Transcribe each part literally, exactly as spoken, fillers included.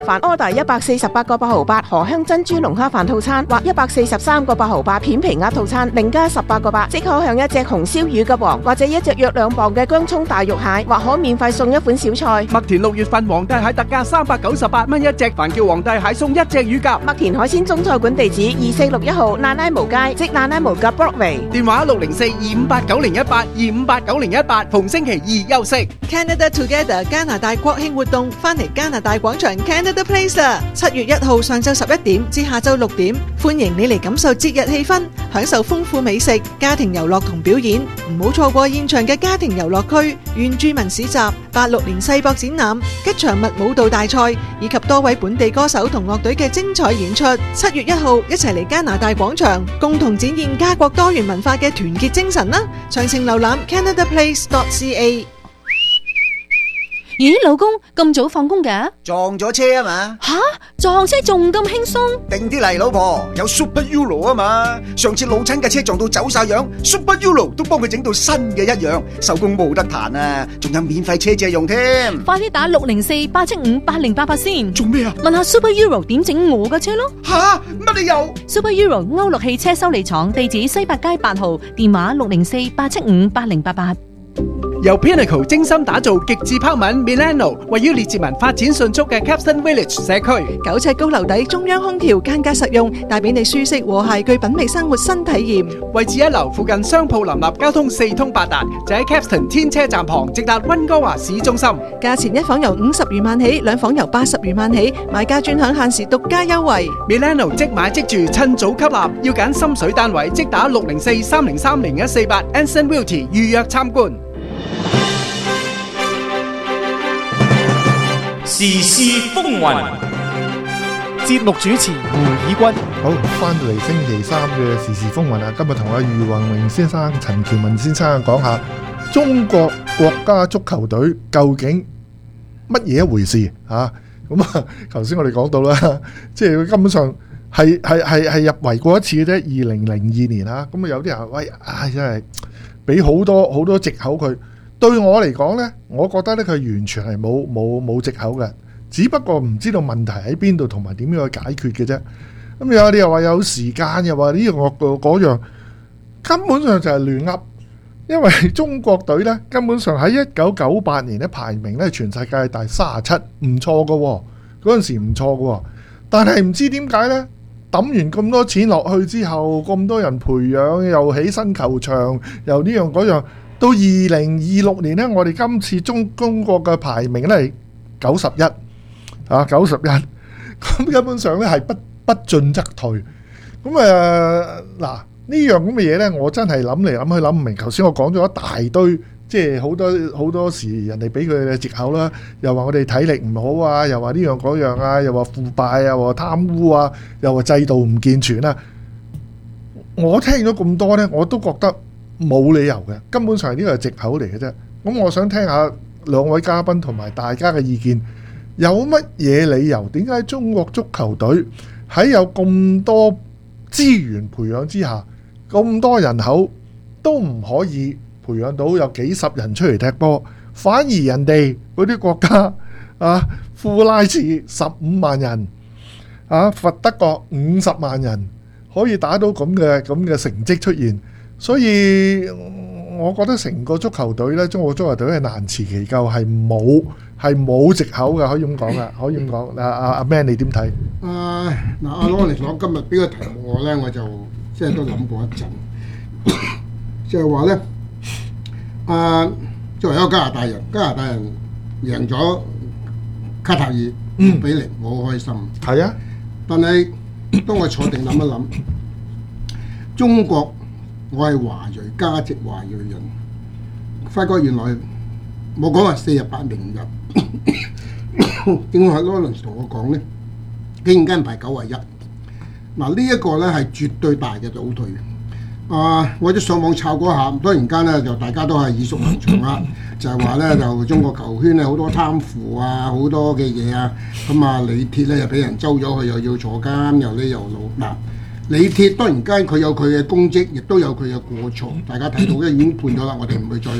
凡 order 一百四十八個八毫八荷香珍珠龍蝦飯套餐或一百四十三個八毫八片皮鴨套餐，另加十八個八，即可享一隻紅燒乳鴿王或者一隻約兩磅嘅薑蔥大肉蟹，或可免費送一款小菜。 麥田六月份皇帝蟹特價三百九十八蚊一隻，凡叫皇帝蟹送一隻乳鴿。 麥田海鮮中菜館地址二四六一號那拉無街，即那拉無夾 Broadway。 電話六零四二五八九零一八二五八九零一八，逢星期二休息。 Canada Together 加拿大國慶活動翻嚟加拿大廣場 Canada Place 啦！七月一號上晝十一點至下晝六點，歡迎你嚟感受節日氣氛，享受豐富美食、家庭遊樂同表演。唔好錯過現場嘅家庭遊樂區、原住民市集、八六年世博展覽、吉祥物舞蹈大賽以及多位本地歌手同樂隊嘅精彩演出。七月一號一齊嚟加拿大廣場，共同展現家國多元文化嘅團結精神啦！詳情瀏覽 canada place dot c a。 咦，老公咁早放工㗎？ 撞咗車啊嘛！ 吓，撞車仲咁輕鬆？ 定啲嚟，老婆，有 Super Euro 啊嘛！上次老親嘅車撞到走晒樣 ，Super Euro 都幫佢整到新嘅一樣，手工冇得彈啊！仲有免費車借用添。 快啲打六零四八七五八零八八先。 做咩啊？ 問下 Super Euro 點整我嘅車咯。 吓，乜你又 ？Super Euro 歐陸汽車修理廠，地址西八街八號，電話六零四八七五八零八八。 由 Pinnacle 精心打造極致拋紋 Milano， 位於列治文發展迅速嘅 Capstan Village 社區， 九尺高樓底，中央空調，間隔實用，帶俾你舒適和諧具品味生活新體驗。 位置一流，附近商鋪林立，交通四通八達，就喺 Capstan 天車站旁，直達溫哥華市中心。 價錢一房由五十餘萬起，兩房由八十餘萬起，買家專享限時獨家優惠。 Milano 即買即住，趁早吸納，要揀心水單位，即打六零四三零三零一四八 Anson Realty 預約參觀。 時事風雲， 節目主持胡以軍。好，翻到嚟星期三嘅時事風雲啊！今日同阿余宏榮先生、陳喬文先生講下中國國家足球隊究竟乜嘢一回事啊？咁啊，頭先我哋講到啦，即係佢根本上係係係係入圍過一次嘅啫，二零零二年啊。咁啊，有啲人喂，唉，真係俾好多好多藉口佢。對我嚟講呢，我覺得呢，佢完全係冇冇冇藉口嘅，只不過唔知道問題喺邊度同埋點樣去解決嘅啫。咁有啲又話有時間，又話呢樣嗰樣，根本上就係亂噏。因為中國隊呢，根本上喺一九九八年呢排名呢全世界第三十七，唔錯㗎喎，嗰陣時唔錯㗎喎。但係唔知點解呢，抌完咁多錢落去之後，咁多人培養，又起新球場，又呢樣嗰樣。到二零二六年呢，我哋今次中中國嘅排名呢係九十一，啊九十一，咁根本上呢係不不進則退。咁誒嗱呢樣咁嘅嘢呢，我真係諗嚟諗去諗唔明。頭先我講咗一大堆，即係好多好多時人哋俾佢嘅藉口啦，又話我哋體力唔好啊，又話呢樣嗰樣啊，又話腐敗啊，又話貪污啊，又話制度唔健全啊。我聽咗咁多呢，我都覺得冇理由嘅，根本上係呢個係藉口嚟嘅啫。咁我想聽下兩位嘉賓同埋大家嘅意見，有乜嘢理由？點解中國足球隊喺有咁多資源培養之下，咁多人口都唔可以培養到有幾十人出嚟踢波，反而人哋嗰啲國家啊，富拉士十五萬人，啊佛得角五十萬人，可以打到咁嘅咁嘅成績出現。所以我覺得成個足球隊呢，中國足球隊係難辭其咎，係冇係冇藉口嘅，可以咁講噶，可以咁講。阿阿阿 Man 你點睇？ 啊嗱，阿 Lawrence 講今日俾個題目我呢，我就即係都諗過一陣，即係話呢，啊作為一個加拿大人，加拿大人贏咗卡塔爾五比零，我好開心。 係啊， 但係當我坐定諗一諗，中國。我係華裔加籍華裔人，發覺原來冇講話四十八名入，點解係 Lawrence 同我講呢？竟然間排九十一，嗱呢一個呢係絕對大嘅倒退。啊，我都上網抄過下，當然間呢就大家都係耳熟能詳啦，就係話呢就中國球圈呢好多貪腐啊，好多嘅嘢啊，咁啊李鐵呢又俾人周咗去，又要坐監，又呢又老嗱。李鐵當然間佢有佢嘅功績，亦都有佢嘅過錯，大家睇到咧已經判咗啦，我哋唔會再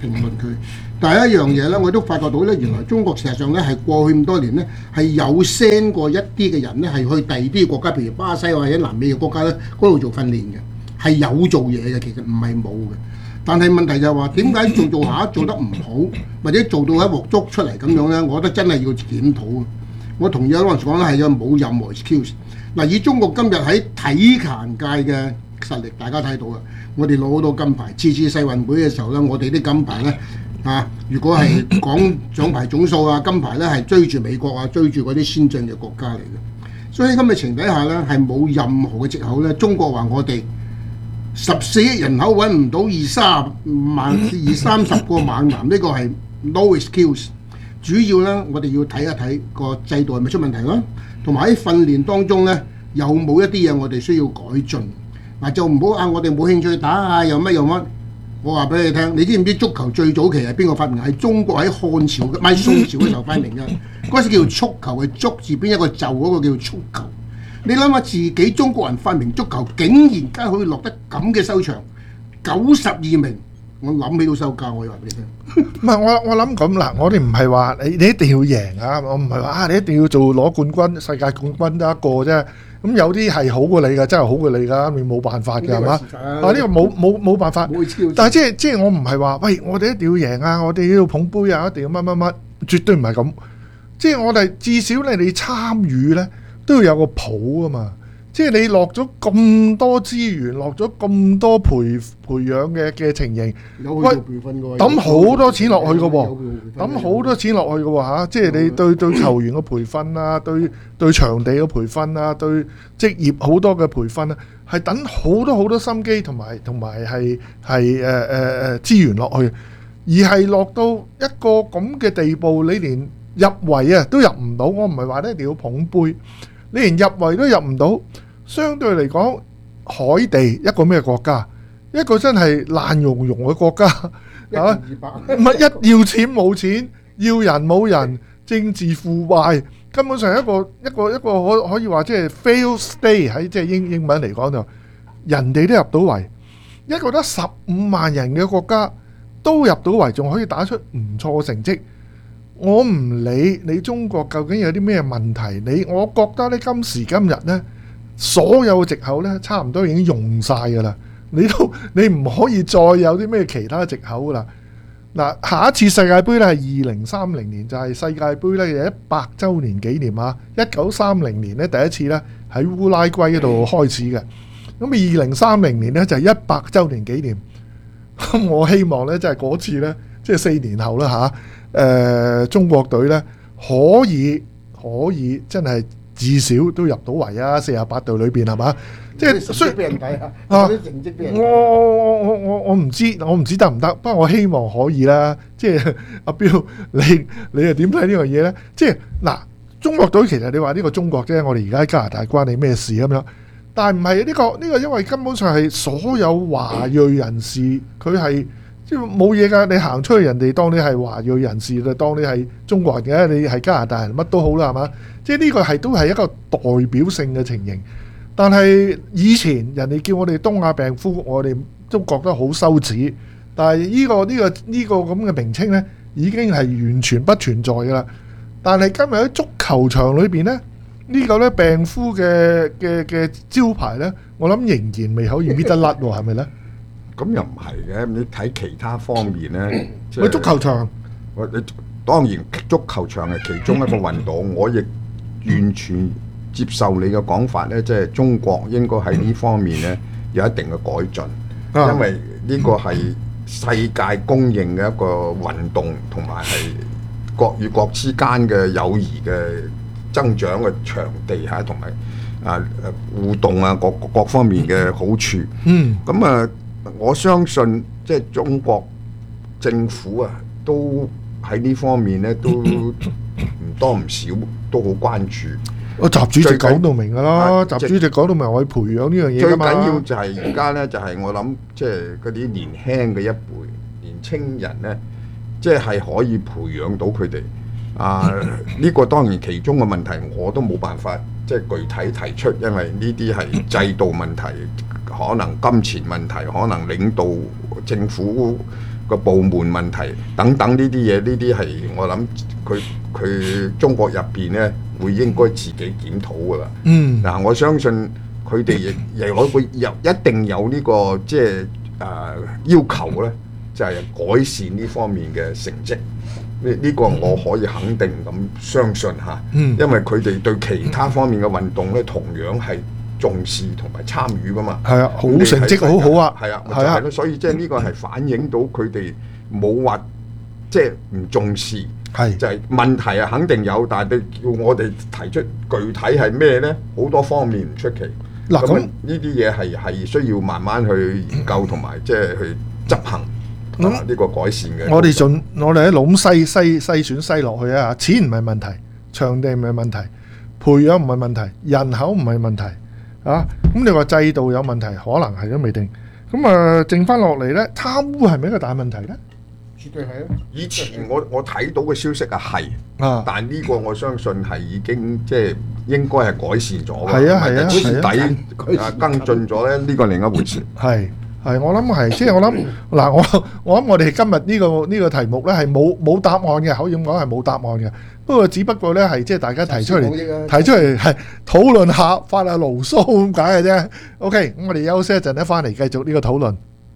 評論佢。第一樣嘢咧，我都發覺到咧，原來中國事實上咧係過去咁多年咧係有 send 過一啲嘅人咧係去第二啲國家，譬如巴西或者南美嘅國家咧嗰度做訓練嘅，係有做嘢嘅，其實唔係冇嘅。但係問題就係話點解做做下做得唔好，或者做到一鑊粥出嚟咁樣咧？我覺得真係要檢討。我同意嗰陣時講咧係嘅冇任何 excuse。嗱，以中國今日喺體壇界嘅實力，大家睇到啊，我哋攞好多金牌，次次世運會嘅時候咧，我哋啲金牌咧啊，如果係講獎牌總數啊，金牌咧係追住美國啊，追住嗰啲先進嘅國家嚟嘅。所以今日情底下咧係冇任何嘅藉口咧，中國話我哋十四億人口揾唔到二三萬二三十個猛男，呢個係 no excuse。主要咧，我哋要睇一睇個制度係咪出問題咯，同埋喺訓練當中咧有冇一啲嘢我哋需要改進。嗱，就唔好啊！我哋冇興趣打啊，又乜又乜。我話俾你聽，你知唔知足球最早期係邊個發明？係中國喺漢朝嘅，唔係宋朝嘅時候發明嘅。嗰時叫做速球，係足字邊一個就嗰個叫做速球。你諗下自己中國人發明足球，竟然間可以落得咁嘅收場，九十二名。我諗起都收家，我話俾你聽。 唔係我我諗咁嗱，我哋唔係話你你一定要贏啊，我唔係話啊你一定要做攞冠軍、世界冠軍得一個啫。咁有啲係好過你㗎，真係好過你㗎，你冇辦法㗎係嘛？啊呢個冇冇冇辦法。但係即係即係我唔係話喂，我哋一定要贏啊，我哋要捧杯啊，一定要乜乜乜，絕對唔係咁。即係我哋至少你哋參與咧都要有個譜啊嘛。即係你落咗咁多資源，落咗咁多培培養嘅嘅情形，喂，抌好多錢落去嘅喎，抌好多錢落去嘅喎嚇！即係你對對球員嘅培訓啊，對對場地嘅培訓啊，對職業好多嘅培訓啊，係等好多好多心機同埋同埋係係誒誒誒資源落去，而係落到一個咁嘅地步，你連入圍啊都入唔到。我唔係話咧一定要捧杯。你連入圍都入唔到，相對嚟講，海地一個咩國家？一個真係爛溶溶嘅國家，嚇唔係一要錢冇錢，要人冇人，政治腐敗，根本上一個一個一個可可以話即係 fail state 喺即係英英文嚟講就，人哋都入到圍，一個得十五萬人嘅國家都入到圍，仲可以打出唔錯成績。我唔理你中國究竟有啲咩問題，你我覺得咧今時今日呢，所有藉口呢差唔多已經用晒㗎啦。你都你唔可以再有啲咩其他藉口㗎啦。嗱，下一次世界盃呢係二零三零年，就係世界盃呢嘅一百週年紀念啊！一九三零年呢第一次呢喺烏拉圭嗰度開始嘅，咁二零三零年呢就係一百週年紀念。咁我希望呢，即係嗰次呢，即係四年後啦嚇。誒、呃、中國隊咧可以可以真係至少都入到圍啊！四十八隊裏邊係嘛？即係雖然俾人睇啊，啲成績俾人睇。我我我我我唔知我唔知得唔得，不過我希望可以啦。即係阿彪，你你又點睇呢樣嘢咧？即係嗱，中國隊其實你話呢個中國啫，我哋而家喺加拿大關你咩事咁樣？但係唔係呢個呢、呢個，因為根本上係所有華裔人士，佢係。即係冇嘢㗎，你行出去人哋當你係華裔人士，就當你係中國人嘅，你係加拿大人乜都好啦，係嘛？即係呢個係都係一個代表性嘅情形。但係以前人哋叫我哋東亞病夫，我哋都覺得好羞恥。但係呢個呢個呢個咁嘅名稱呢，已經係完全不存在㗎啦。但係今日喺足球場裏邊呢，呢個呢病夫嘅嘅嘅招牌呢，我諗仍然未可以搣得甩喎，係咪呢？ 咁又唔係嘅，你睇其他方面咧，即係足球場。 我你當然足球場係其中一個運動，我亦完全接受你嘅講法咧，即係中國應該喺呢方面咧有一定嘅改進，因為呢個係世界公認嘅一個運動，同埋係國與國之間嘅友誼嘅增長嘅場地嚇，同埋啊互動啊各各方面嘅好處。嗯，咁啊。我相信即係中國政府啊，都喺呢方面咧，都唔多唔少都好關注。啊，習主席講到明㗎啦，習主席講到明我要培養呢樣嘢㗎嘛。最緊要就係而家咧，就係我諗，即係嗰啲年輕嘅一輩年青人咧，即係係可以培養到佢哋。啊，呢個當然其中嘅問題我都冇辦法即係具體提出，因為呢啲係制度問題。可能金錢問題，可能領導政府個部門問題等等呢啲嘢，呢啲係我諗佢佢中國入邊咧會應該自己檢討㗎啦。 嗯， 嗱，我相信佢哋亦亦攞會有一定有呢、這個即係誒、呃、要求咧，就係、是、改善呢方面嘅成績。呢、這、呢個我可以肯定咁相信嚇， 嗯、 因為佢哋對其他方面嘅運動咧同樣係重視同埋參與噶嘛。 係啊，好成績好好啊。 係啊，咪就係咯。所以即係呢個係反映到佢哋冇話即係唔重視。 係就係問題啊，肯定有，但係你叫我哋提出具體係咩咧？好多方面唔出奇。 嗱咁呢啲嘢係係需要慢慢去研究同埋即係去執行。咁呢、嗯、個改善嘅， 我哋盡我哋喺度咁篩篩篩選篩落去啊！錢唔係問題，場地唔係問題，培養唔係問題，人口唔係問題啊！咁你話制度有問題，可能係都未定。咁啊，剩翻落嚟咧，貪污係咪一個大問題咧？ 絕對係啊！ 以前我我睇到嘅消息啊係，啊，但呢個我相信係已經即係應該係改善咗嘅， 係啊係啊， 徹底啊跟進咗咧，呢個另一回事。 係。係，我諗係，即係我諗嗱，我我諗我哋今日呢個呢個題目咧係冇冇答案嘅，可以咁講係冇答案嘅。不過只不過咧係即係大家提出嚟，提出嚟係討論下，發下牢騷咁解嘅啫。OK，咁我哋休息一陣咧，翻嚟繼續呢個討論。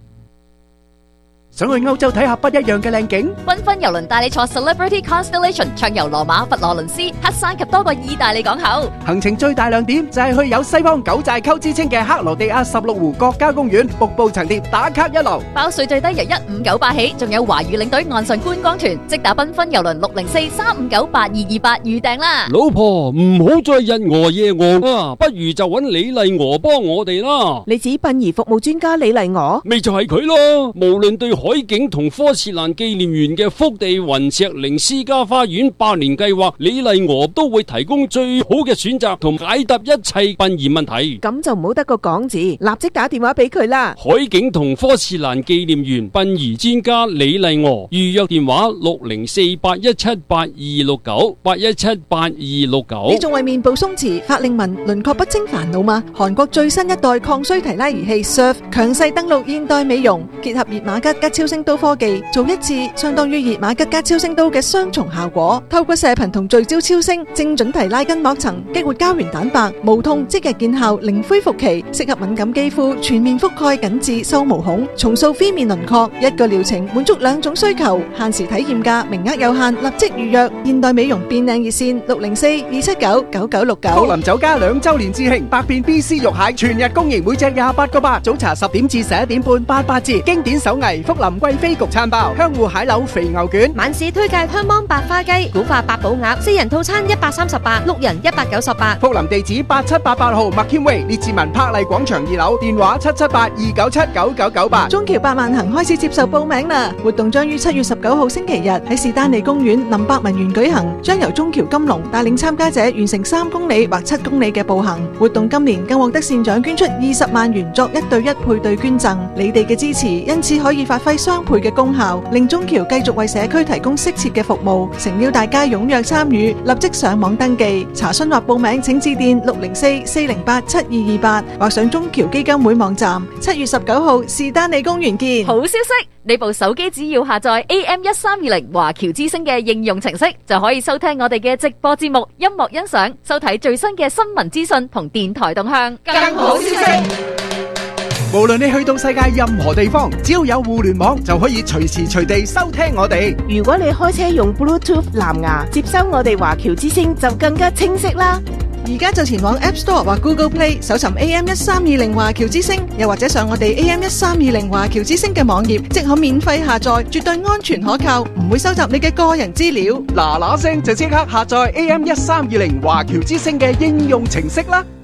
想去歐洲睇下不一樣嘅靚景， 繽紛郵輪帶你坐 Celebrity Constellation 暢遊羅馬、佛羅倫斯、黑山及多個意大利港口。 行程最大亮點就係去有西方九寨溝之稱嘅克羅地亞十六湖國家公園，瀑布層疊打卡一流。 包稅最低由一五九八起，仲有華語領隊岸上觀光團，即打繽紛郵輪六零四三五九八二二八預訂啦。 老婆唔好再日餓夜餓啊，不如就揾李麗娥幫我哋啦。 你指殯儀服務專家李麗娥？ 咪就係佢咯，無論對海景同科士蘭紀念園嘅福地雲石靈私家花園百年計劃，李麗娥都會提供最好嘅選擇同解答一切殯儀問題。 咁就唔好得個講字，立即打電話俾佢啦。 海景同科士蘭紀念園殯儀專家李麗娥，預約電話六零四八一七八二六九八一七八二六九。 你仲為面部鬆弛、法令紋、輪廓不清煩惱嗎？韓國最新一代抗衰提拉儀器 S U R F 強勢登陸現代美容，結合熱瑪吉加超聲刀科技，做一次相當於熱瑪吉加超聲刀嘅雙重效果。透過射頻同聚焦超聲，精準提拉筋膜層，激活膠原蛋白，無痛即日見效，零恢復期，適合敏感肌膚，全面覆蓋緊致收毛孔，重塑phía面輪廓。一個療程滿足兩種需求，限時體驗價，名額有限，立即預約。現代美容變靚熱線六零四二七九九九六九。 福林酒家兩周年致慶，百變 B C 肉蟹全日供應，每隻廿八個八，早茶十點至十一點半八八折，經典手藝福林貴妃焗餐包、香芋蟹柳肥牛卷， 晚市推介香芒白花雞、古法八寶鴨，四人套餐一百三十八，六人一百九十八。 福林地址八七八八號麥謙威列治文柏麗廣場二樓，電話七七八二九七九九九八。 中橋百萬行開始接受報名啦！活動將於七月十九號星期日喺士丹利公園林百文園舉行，將由中橋金龍帶領參加者完成三公里或七公里嘅步行。活動今年更獲得善長捐出二十萬元作一對一配對捐贈，你哋嘅支持因此可以發揮雙倍嘅功效，令中橋繼續為社區提供適切嘅服務。誠邀大家踴躍參與，立即上網登記查詢或報名，請致電六零四四零八七二二八或上中橋基金會網站。七月十九號士丹利公園見。 好消息，你部手機只要下載 A M 一三二零華僑之聲嘅應用程式，就可以收聽我哋嘅直播節目、音樂欣賞、收睇最新嘅新聞資訊同電台動向。更好消息， 無論你去到世界任何地方，只要有互聯網，就可以隨時隨地收聽我哋。 如果你開車用 Bluetooth 藍牙接收我哋華僑之聲，就更加清晰啦。 而家就前往 App Store 或 Google Play 搜尋 A M 一三二零華僑之聲，又或者上我哋 A M 一三二零華僑之聲嘅網頁，即可免費下載，絕對安全可靠，唔會收集你嘅個人資料。 嗱嗱聲就即刻下載 A M 一三二零華僑之聲嘅應用程式啦！